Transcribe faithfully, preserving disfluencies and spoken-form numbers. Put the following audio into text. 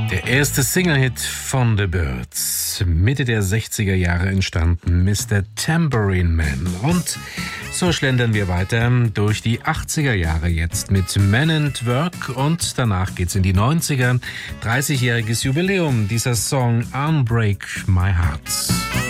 Der erste Single-Hit von The Byrds, Mitte der sechziger Jahre entstanden, Mister Tambourine Man. Und so schlendern wir weiter durch die achtziger Jahre jetzt mit Men and Work und danach geht's in die neunziger. dreißigjähriges Jubiläum dieser Song Unbreak My Heart.